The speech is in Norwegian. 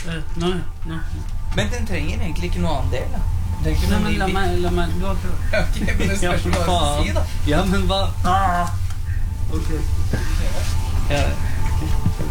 Nei. Men den trenger egentlig ikke noe annen del, da. Nei, men la meg du har prøvd. Ok, men det spørs hva du skal si, da. Ja, men hva? Ok. Ja.